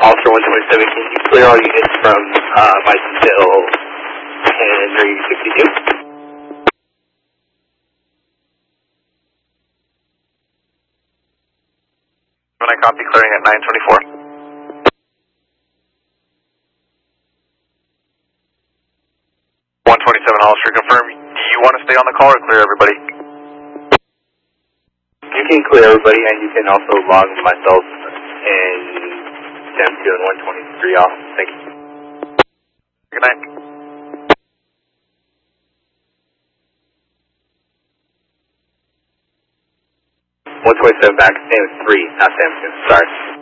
Officer 127, can you clear all units from Bicentennial and Area 62? When I copy, clearing at 924. 127, Hollister, confirm. Do you want to stay on the call or clear everybody? You can clear everybody, and you can also log myself and Sam 2 and 123 off. Thank you. Good night. 127 back. Sam 3, not Sam 2. Sorry.